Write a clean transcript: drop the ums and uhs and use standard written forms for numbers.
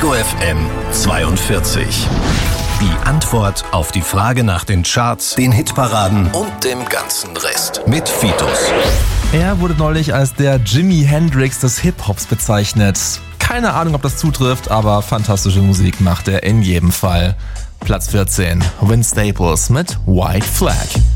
Ego FM 42. Die Antwort auf die Frage nach den Charts, den Hitparaden und dem ganzen Rest mit Fitus. Er wurde neulich als der Jimi Hendrix des Hip-Hops bezeichnet. Keine Ahnung, ob das zutrifft, aber fantastische Musik macht er in jedem Fall. Platz 14, Vince Staples mit White Flag.